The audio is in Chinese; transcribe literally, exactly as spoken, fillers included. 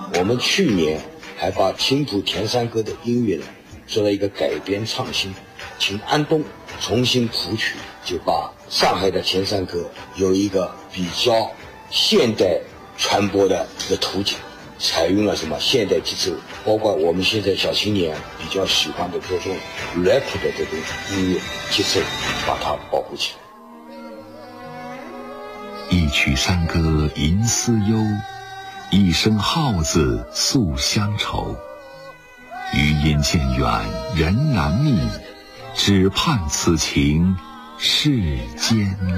我们去年还把青浦田山歌的音乐呢做了一个改编创新，请安东重新谱曲，就把上海的田山歌有一个比较现代传播的一个途径，采用了什么现代节奏，包括我们现在小青年比较喜欢的这种 rap 的这种音乐节奏，把它保护起来。 一曲山歌吟思忧，一声号子诉乡愁。余音渐远人难觅，只盼此情世间